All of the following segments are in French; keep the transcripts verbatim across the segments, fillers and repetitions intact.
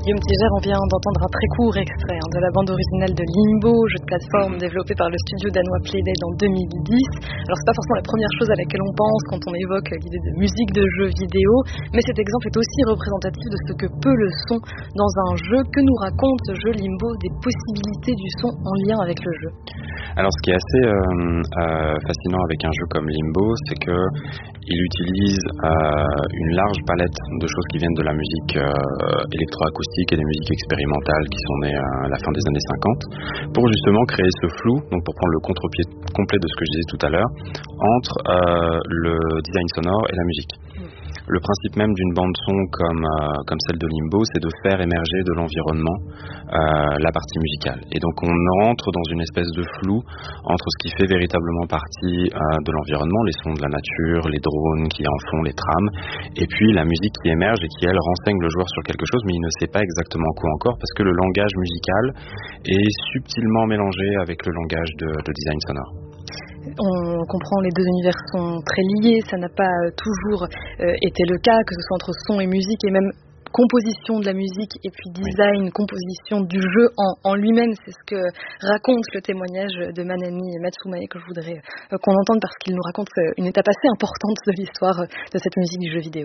Guillaume Tigère, on vient d'entendre un très court extrait hein, de la bande originale de Limbo, jeu de plateforme développé par le studio danois Playdead en deux mille dix. Alors c'est pas forcément la première chose à laquelle on pense quand on évoque l'idée de musique de jeu vidéo, mais cet exemple est aussi représentatif de ce que peut le son dans un jeu. Que nous raconte ce jeu Limbo des possibilités du son en lien avec le jeu? Alors ce qui est assez euh, euh, fascinant avec un jeu comme Limbo, c'est que il utilise euh, une large palette de choses qui viennent de la musique euh, électroacoustique et des musiques expérimentales qui sont nées à la fin des années cinquante pour justement créer ce flou, donc pour prendre le contre-pied complet de ce que je disais tout à l'heure, entre euh, le design sonore et la musique. Le principe même d'une bande son comme, euh, comme celle de Limbo, c'est de faire émerger de l'environnement euh, la partie musicale. Et donc on rentre dans une espèce de flou entre ce qui fait véritablement partie euh, de l'environnement, les sons de la nature, les drones qui en font, les trames, et puis la musique qui émerge et qui, elle, renseigne le joueur sur quelque chose, mais il ne sait pas exactement quoi encore, parce que le langage musical est subtilement mélangé avec le langage de, de design sonore. On comprend, les deux univers sont très liés, ça n'a pas toujours euh, été le cas, que ce soit entre son et musique, et même composition de la musique et puis design, oui. composition du jeu en, en lui-même. C'est ce que raconte le témoignage de Manami Matsumae que je voudrais euh, qu'on entende, parce qu'il nous raconte une étape assez importante de l'histoire de cette musique du jeu vidéo.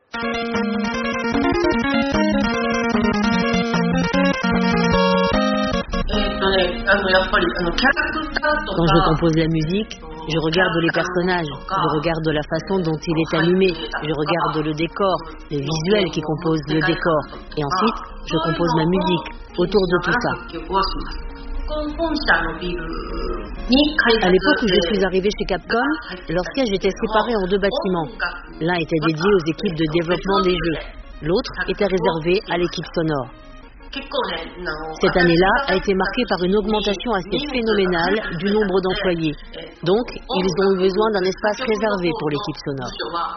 Quand je compose la musique, je regarde les personnages, je regarde la façon dont il est animé, je regarde le décor, les visuels qui composent le décor, et ensuite je compose ma musique autour de tout ça. À l'époque où je suis arrivée chez Capcom, leur siège était séparé en deux bâtiments. L'un était dédié aux équipes de développement des jeux, l'autre était réservé à l'équipe sonore. Cette année-là a été marquée par une augmentation assez phénoménale du nombre d'employés. Donc, ils ont eu besoin d'un espace réservé pour l'équipe sonore.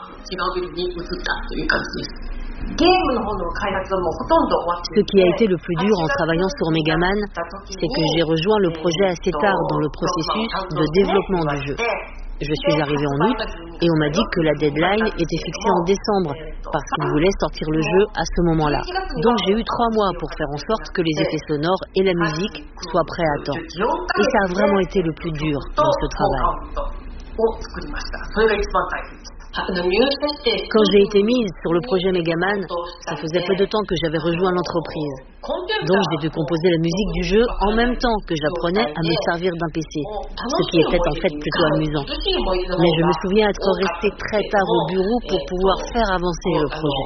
Ce qui a été le plus dur en travaillant sur Megaman, c'est que j'ai rejoint le projet assez tard dans le processus de développement du jeu. Je suis arrivée en août et on m'a dit que la deadline était fixée en décembre parce qu'ils voulaient sortir le jeu à ce moment-là. Donc j'ai eu trois mois pour faire en sorte que les effets sonores et la musique soient prêts à temps. Et ça a vraiment été le plus dur dans ce travail. Quand j'ai été mise sur le projet Megaman, ça faisait peu de temps que j'avais rejoint l'entreprise. Donc j'ai dû composer la musique du jeu en même temps que j'apprenais à me servir d'un P C, ce qui était en fait plutôt amusant. Mais je me souviens être restée très tard au bureau pour pouvoir faire avancer le projet.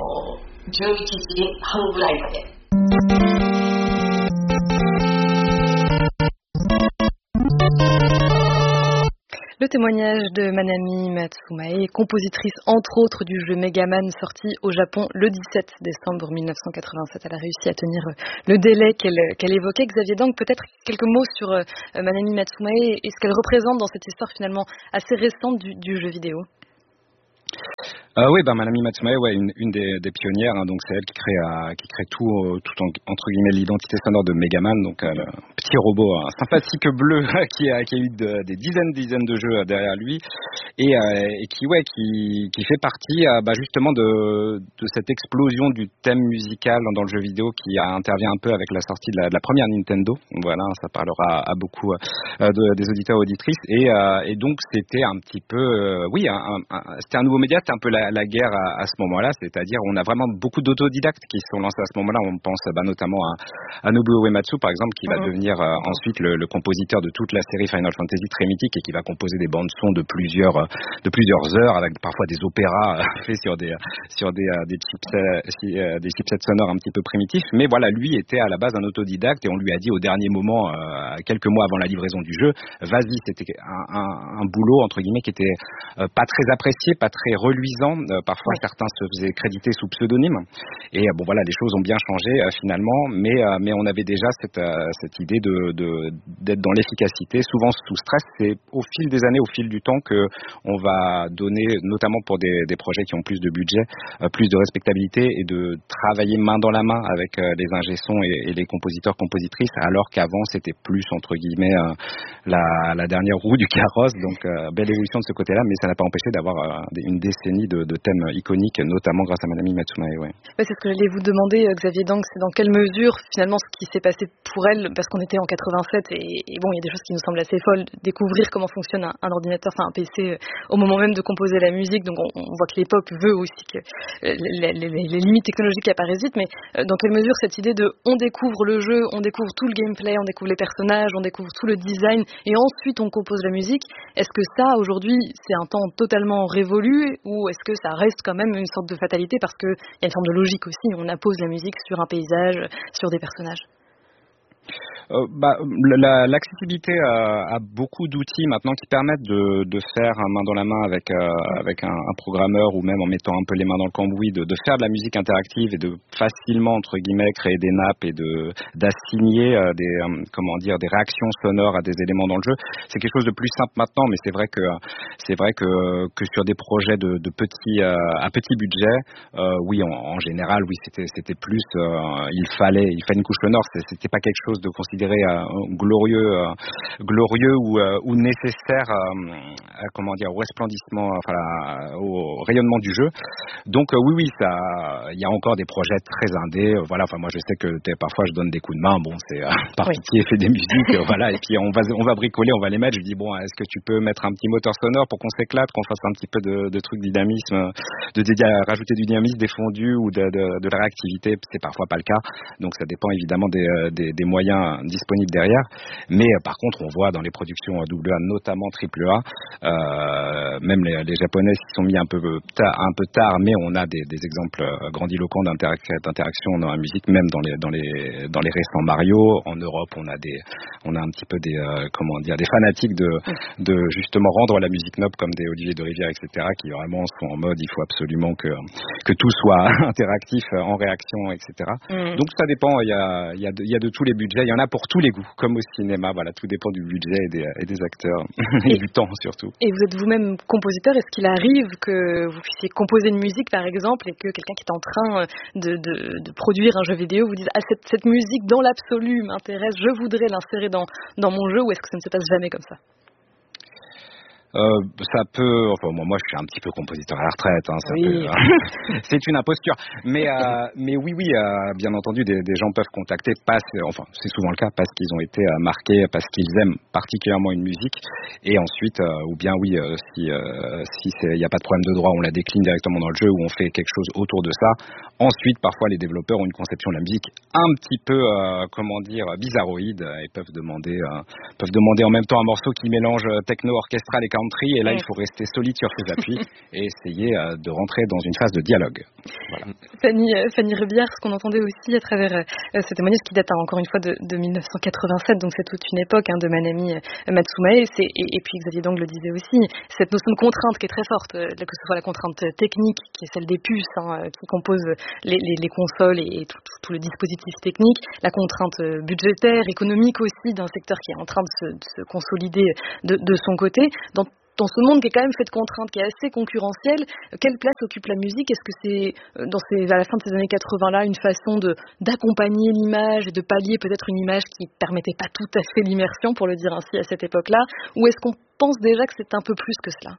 Le témoignage de Manami Matsumae, compositrice entre autres du jeu Megaman sorti au Japon le dix-sept décembre mille neuf cent quatre-vingt-sept. Elle a réussi à tenir le délai qu'elle, qu'elle évoquait. Xavier Dang, peut-être quelques mots sur euh, Manami Matsumae et ce qu'elle représente dans cette histoire finalement assez récente du, du jeu vidéo. Euh, oui, ben Manami Matsumae, ouais, une, une des, des pionnières, hein, donc c'est elle qui crée, euh, qui crée tout, euh, tout en, entre guillemets l'identité sonore de Megaman, donc euh, le petit robot hein, sympathique bleu qui a, qui a eu de, des dizaines, dizaines de jeux derrière lui, et, euh, et qui, ouais, qui, qui fait partie, euh, bah, justement de, de cette explosion du thème musical dans, dans le jeu vidéo qui a, intervient un peu avec la sortie de la, de la première Nintendo. Voilà, ça parlera à, à beaucoup euh, de, des auditeurs et auditrices, et, euh, et donc c'était un petit peu, euh, oui, un, un, un, c'était un nouveau média, c'était un peu la la guerre à, à ce moment-là, c'est-à-dire on a vraiment beaucoup d'autodidactes qui se sont lancés à ce moment-là. On pense bah, notamment à, à Nobuo Uematsu par exemple, qui va mmh. devenir euh, ensuite le, le compositeur de toute la série Final Fantasy très mythique et qui va composer des bandes son de plusieurs de plusieurs heures avec parfois des opéras euh, faits sur des sur des euh, des chipsets euh, des chipsets sonores un petit peu primitifs. Mais voilà, lui était à la base un autodidacte et on lui a dit au dernier moment, euh, quelques mois avant la livraison du jeu, vas-y, c'était un, un, un boulot entre guillemets qui était euh, pas très apprécié, pas très reluisant. Euh, parfois oui. Certains se faisaient créditer sous pseudonyme et euh, bon voilà, les choses ont bien changé euh, finalement, mais euh, mais on avait déjà cette euh, cette idée de, de d'être dans l'efficacité, souvent sous stress. C'est au fil des années, au fil du temps que on va donner, notamment pour des, des projets qui ont plus de budget, euh, plus de respectabilité et de travailler main dans la main avec euh, les ingé-sons et, et les compositeurs compositrices, alors qu'avant c'était plus entre guillemets euh, la, la dernière roue du carrosse. Donc euh, belle évolution de ce côté-là, mais ça n'a pas empêché d'avoir euh, une décennie décennies de, de thèmes iconiques, notamment grâce à Manami Matsumae. Ouais. Ouais, c'est ce que j'allais vous demander, Xavier Dang, c'est dans quelle mesure finalement ce qui s'est passé pour elle, parce qu'on était en quatre-vingt-sept et, et bon, il y a des choses qui nous semblent assez folles, découvrir comment fonctionne un, un ordinateur, enfin un P C au moment même de composer la musique, donc on, on voit que l'époque veut aussi que les, les, les limites technologiques apparaissent vite, mais dans quelle mesure cette idée de on découvre le jeu, on découvre tout le gameplay, on découvre les personnages, on découvre tout le design et ensuite on compose la musique, est-ce que ça aujourd'hui c'est un temps totalement révolu ou est-ce que ça reste quand même une sorte de fatalité parce qu'il y a une forme de logique aussi, on impose la musique sur un paysage, sur des personnages? Euh, bah, la, l'accessibilité a, a beaucoup d'outils maintenant qui permettent de, de faire un main dans la main avec, euh, avec un, un programmeur ou même en mettant un peu les mains dans le cambouis, de, de faire de la musique interactive et de facilement, entre guillemets, créer des nappes et de, d'assigner euh, des, euh, comment dire, des réactions sonores à des éléments dans le jeu. C'est quelque chose de plus simple maintenant, mais c'est vrai que, c'est vrai que, que sur des projets de, de petits, euh, à petit budget, euh, oui, en, en général, oui, c'était, c'était plus, euh, il fallait, il fallait une couche sonore, c'était pas quelque chose de considéré Euh, glorieux, euh, glorieux ou, euh, ou nécessaire, euh, à, comment dire, au resplendissement, enfin, à, au rayonnement du jeu. Donc euh, oui, oui, ça, il y a encore des projets très indés. Euh, voilà, enfin moi je sais que parfois je donne des coups de main. Bon, c'est euh, par oui. pitié, fais des musiques, euh, voilà. Et puis on va, on va bricoler, on va les mettre. Je dis bon, est-ce que tu peux mettre un petit moteur sonore pour qu'on s'éclate, qu'on fasse un petit peu de, de trucs dynamisme, de, de, de rajouter du dynamisme, des fondus ou de, de, de la réactivité. C'est parfois pas le cas. Donc ça dépend évidemment des, des, des moyens disponible derrière, mais euh, par contre on voit dans les productions double A, notamment triple A, euh, même les, les japonais s'y sont mis un peu tard, un peu tard, mais on a des, des exemples grandiloquents d'interac- d'interaction dans la musique, même dans les dans les dans les récents Mario. En Europe, on a des on a un petit peu des euh, comment dire des fanatiques de de justement rendre la musique noble comme des Olivier de Rivière, et cetera, qui vraiment sont en mode il faut absolument que que tout soit interactif en réaction, et cetera. Mm. Donc ça dépend, il y a il y a de, il y a de tous les budgets, il y en a pour tous les goûts, comme au cinéma, voilà, tout dépend du budget et des, et des acteurs, et, et du temps surtout. Et vous êtes vous-même compositeur, est-ce qu'il arrive que vous puissiez composer une musique par exemple, et que quelqu'un qui est en train de, de, de produire un jeu vidéo vous dise ah, cette, cette musique dans l'absolu m'intéresse, je voudrais l'insérer dans, dans mon jeu, ou est-ce que ça ne se passe jamais comme ça? Euh, ça peut, enfin moi, moi je suis un petit peu compositeur à la retraite, hein, ça oui. peut, euh, c'est une imposture, mais euh, mais oui oui, euh, bien entendu des, des gens peuvent contacter, parce, enfin c'est souvent le cas parce qu'ils ont été euh, marqués, parce qu'ils aiment particulièrement une musique, et ensuite euh, ou bien oui euh, si euh, si il n'y a pas de problème de droit, on la décline directement dans le jeu ou on fait quelque chose autour de ça. Ensuite parfois les développeurs ont une conception de la musique un petit peu euh, comment dire bizarroïde et peuvent demander euh, peuvent demander en même temps un morceau qui mélange techno orchestral et et là, il faut rester solide sur ses appuis et essayer euh, de rentrer dans une phase de dialogue. Voilà. Fanny, euh, Fanny Rebière, ce qu'on entendait aussi à travers euh, ce témoignage qui date hein, encore une fois de, de mille neuf cent quatre-vingt-sept, donc c'est toute une époque hein, de Manami euh, Matsumae, c'est, et, et puis Xavier Dang le disait aussi, cette notion de contrainte qui est très forte, euh, que ce soit la contrainte technique, qui est celle des puces, hein, qui composent les, les, les consoles et, et tout, tout, tout le dispositif technique, la contrainte euh, budgétaire, économique aussi, d'un secteur qui est en train de se, de se consolider de, de son côté. Dans Dans ce monde qui est quand même fait de contraintes, qui est assez concurrentiel, quelle place occupe la musique? Est-ce que c'est, dans ces, à la fin de ces années quatre-vingts-là, une façon de, d'accompagner l'image et de pallier peut-être une image qui ne permettait pas tout à fait l'immersion, pour le dire ainsi, à cette époque-là? Ou est-ce qu'on pense déjà que c'est un peu plus que cela?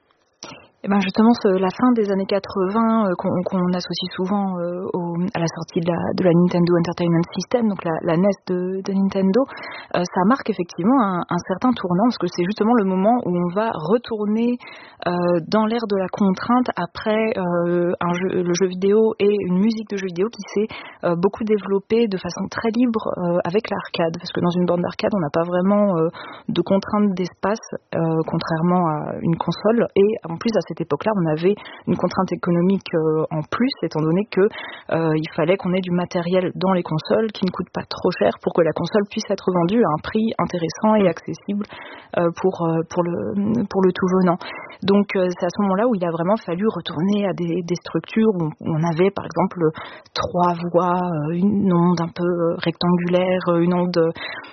Eh ben justement, ce, la fin des années quatre-vingts, euh, qu'on, qu'on associe souvent euh, au, à la sortie de la, de la Nintendo Entertainment System, donc la, la N E S de, de Nintendo, euh, ça marque effectivement un, un certain tournant, parce que c'est justement le moment où on va retourner euh, dans l'ère de la contrainte après euh, un jeu, le jeu vidéo et une musique de jeu vidéo qui s'est euh, beaucoup développée de façon très libre euh, avec l'arcade, parce que dans une borne d'arcade, on n'a pas vraiment euh, de contrainte d'espace, euh, contrairement à une console, et en plus à cette époque-là, on avait une contrainte économique euh, en plus, étant donné que euh, il fallait qu'on ait du matériel dans les consoles qui ne coûte pas trop cher pour que la console puisse être vendue à un prix intéressant et accessible euh, pour euh, pour le pour le tout venant. Donc euh, c'est à ce moment-là où il a vraiment fallu retourner à des, des structures où on avait par exemple trois voix, une onde un peu rectangulaire, une onde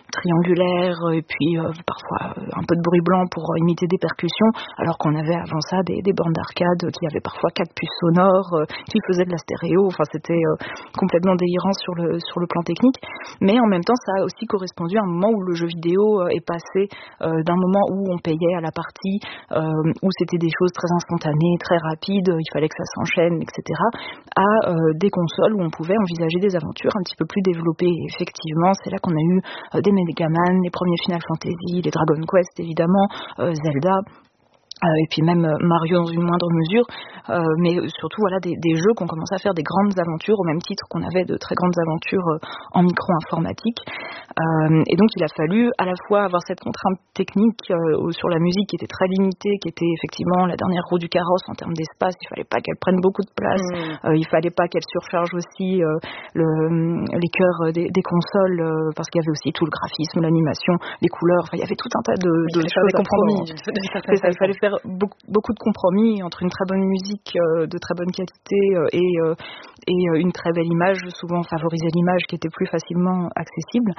triangulaire et puis euh, parfois euh, un peu de bruit blanc pour euh, imiter des percussions, alors qu'on avait avant ça des, des bornes d'arcade qui avaient parfois quatre puces sonores, euh, qui faisaient de la stéréo. Enfin, c'était euh, complètement délirant sur le sur le plan technique. Mais en même temps, ça a aussi correspondu à un moment où le jeu vidéo euh, est passé euh, d'un moment où on payait à la partie, euh, où c'était des choses très instantanées, très rapides, il fallait que ça s'enchaîne, et cetera, à euh, des consoles où on pouvait envisager des aventures un petit peu plus développées. Et effectivement, c'est là qu'on a eu euh, des Megaman, les premiers Final Fantasy, les Dragon Quest évidemment, euh, Zelda. Euh, et puis même Mario dans une moindre mesure, euh, mais surtout voilà des, des jeux qui ont commencé à faire des grandes aventures au même titre qu'on avait de très grandes aventures euh, en micro-informatique. Euh, et donc il a fallu à la fois avoir cette contrainte technique euh, sur la musique qui était très limitée, qui était effectivement la dernière roue du carrosse en termes d'espace. Il fallait pas qu'elle prenne beaucoup de place, mmh. euh, il fallait pas qu'elle surcharge aussi euh, le, les cœurs des, des consoles euh, parce qu'il y avait aussi tout le graphisme, l'animation, les couleurs. Enfin il y avait tout un tas de, de choses à prendre. C'est ça, il fallait faire beaucoup, beaucoup de compromis entre une très bonne musique euh, de très bonne qualité euh, et, euh, et euh, une très belle image, souvent favoriser l'image qui était plus facilement accessible.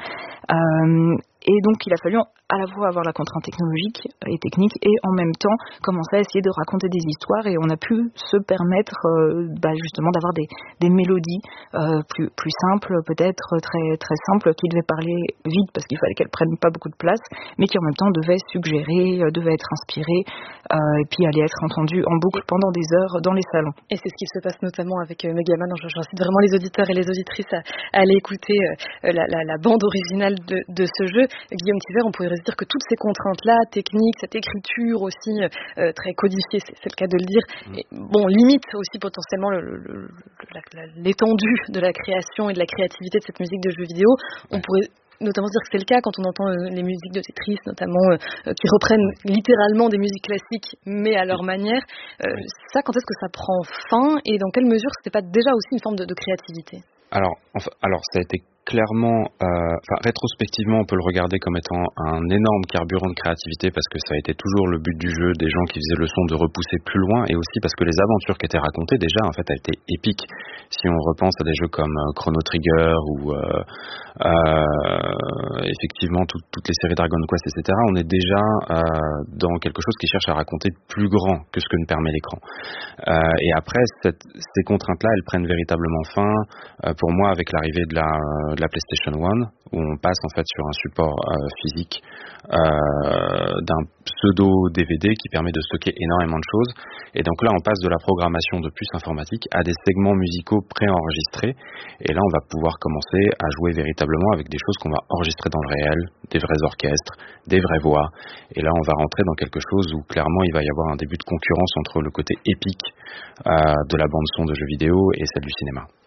Euh, et donc il a fallu à la fois avoir la contrainte technologique et technique et en même temps commencer à essayer de raconter des histoires, et on a pu se permettre euh, bah, justement d'avoir des, des mélodies euh, plus, plus simples, peut-être très, très simples, qui devaient parler vite parce qu'il fallait qu'elles prennent pas beaucoup de place, mais qui en même temps devaient suggérer, euh, devaient être inspirées euh, et puis aller être entendues en boucle pendant des heures dans les salons. Et c'est ce qui se passe notamment avec euh, Megaman. J'incite vraiment les auditeurs et les auditrices à, à aller écouter euh, la, la, la bande originale de, de ce jeu. Guillaume Quiver, on pourrait se dire que toutes ces contraintes-là, techniques, cette écriture aussi euh, très codifiée, c'est, c'est le cas de le dire, et, bon, limite aussi potentiellement le, le, le, la, la, l'étendue de la création et de la créativité de cette musique de jeux vidéo. On pourrait notamment se dire que c'est le cas quand on entend euh, les musiques de Tetris, notamment, euh, qui reprennent littéralement des musiques classiques, mais à leur manière. Euh, ça, quand est-ce que ça prend fin, et dans quelle mesure c'était pas déjà aussi une forme de, de créativité ? Alors, enfin, alors, ça a été clairement, euh, enfin, rétrospectivement, on peut le regarder comme étant un énorme carburant de créativité parce que ça a été toujours le but du jeu des gens qui faisaient le son de repousser plus loin, et aussi parce que les aventures qui étaient racontées déjà, en fait, elles étaient épiques. Si on repense à des jeux comme euh, Chrono Trigger ou euh, euh, effectivement tout, toutes les séries Dragon Quest, et cetera, on est déjà euh, dans quelque chose qui cherche à raconter plus grand que ce que ne permet l'écran. Euh, et après, cette, ces contraintes-là, elles prennent véritablement fin, euh, pour moi, avec l'arrivée de la de la PlayStation one, où on passe en fait sur un support euh, physique euh, d'un pseudo D V D qui permet de stocker énormément de choses. Et donc là, on passe de la programmation de puces informatiques à des segments musicaux préenregistrés. Et là, on va pouvoir commencer à jouer véritablement avec des choses qu'on va enregistrer dans le réel, des vrais orchestres, des vraies voix. Et là, on va rentrer dans quelque chose où clairement, il va y avoir un début de concurrence entre le côté épique euh, de la bande son de jeux vidéo et celle du cinéma.